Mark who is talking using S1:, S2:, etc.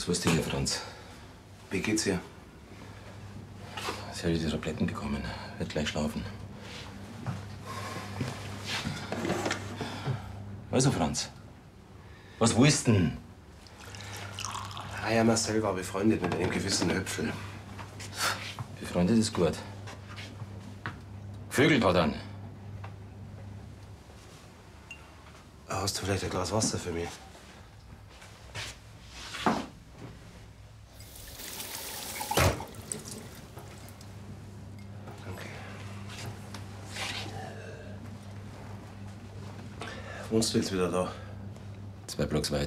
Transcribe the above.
S1: Was willst du hier, Franz?
S2: Wie geht's ihr?
S1: Sie hat die Tabletten bekommen. Wird gleich schlafen. Also, Franz, was willst du denn?
S2: Ja, Marcel war befreundet mit einem gewissen Höpfel.
S1: Befreundet ist gut. Vögelpattern.
S2: Hast du vielleicht ein Glas Wasser für mich? Danke. Wohnst du jetzt wieder da?
S1: 2 Blocks weit.